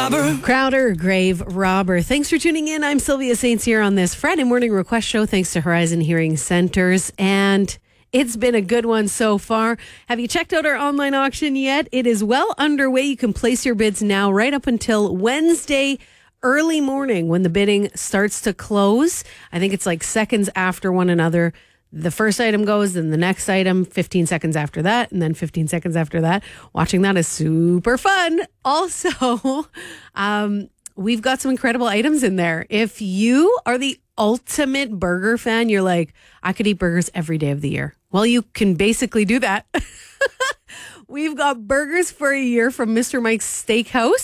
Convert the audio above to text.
robber. Crowder, grave robber. Thanks for tuning in. I'm Sylvia Saints here on this Friday morning request show, thanks to Horizon Hearing Centers. And it's been a good one so far. Have you checked out our online auction yet? It is well underway. You can place your bids now right up until Wednesday early morning when the bidding starts to close. I think it's like seconds after one another. The first item goes, then the next item, 15 seconds after that, and then 15 seconds after that. Watching that is super fun. Also, we've got some incredible items in there. If you are the ultimate burger fan, you're like, I could eat burgers every day of the year. Well, you can basically do that. We've got burgers for a year from Mr. Mike's Steakhouse.